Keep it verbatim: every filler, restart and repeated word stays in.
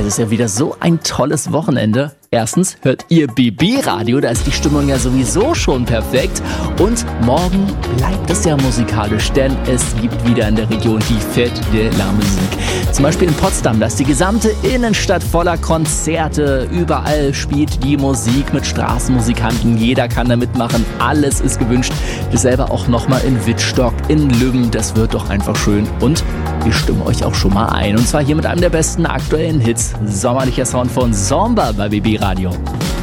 ist ja wieder so ein tolles Wochenende. Erstens hört ihr B B-Radio, da ist die Stimmung ja sowieso schon perfekt. Und morgen bleibt es ja musikalisch, denn es gibt wieder in der Region die Fête de la Musique. Zum Beispiel in Potsdam, da ist die gesamte Innenstadt voller Konzerte. Überall spielt die Musik mit Straßenmusikanten. Jeder kann da mitmachen. Alles ist gewünscht. Dasselbe auch nochmal in Wittstock, in Lübben. Das wird doch einfach schön. Und wir stimmen euch auch schon mal ein. Und zwar hier mit einem der besten aktuellen Hits. Sommerlicher Sound von Zomba bei B B Radio.